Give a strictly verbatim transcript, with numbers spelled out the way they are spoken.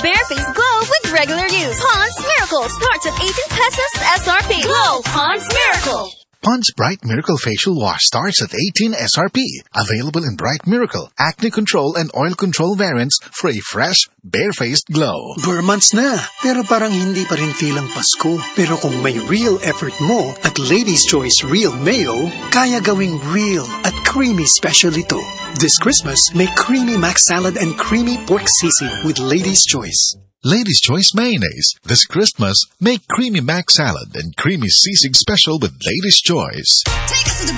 Bare-Face Glow with regular use. Pond's Miracle starts at eighteen pesos S R P. Glow Pond's Miracle. Pond's Bright Miracle Facial Wash starts at eighteen S R P. Available in Bright Miracle, Acne Control, and Oil Control variants for a fresh, bare-faced glow. Burr months na, pero parang hindi pa rin feel ang Pasko. Pero kung may real effort mo at Lady's Choice Real Mayo, kaya gawing real at creamy special ito. This Christmas, make creamy mac salad and creamy pork sisig with Lady's Choice. Lady's Choice Mayonnaise. This Christmas, make creamy mac salad and creamy sisig special with Lady's Choice. Take us to the